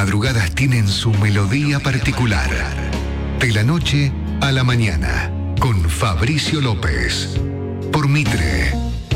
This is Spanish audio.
madrugadas tienen su melodía particular. De la noche a la mañana, con Fabricio López. Por Mitre